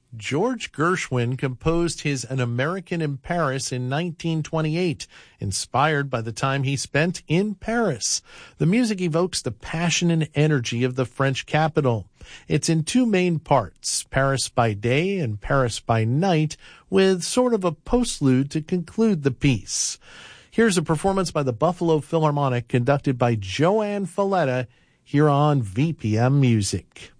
George Gershwin composed his An American in Paris in 1928, inspired by the time he spent in Paris. The music evokes the passion and energy of the French capital. It's in two main parts, Paris by Day and Paris by Night, with sort of a postlude to conclude the piece. Here's a performance by the Buffalo Philharmonic conducted by Joanne Falletta here on VPM Music.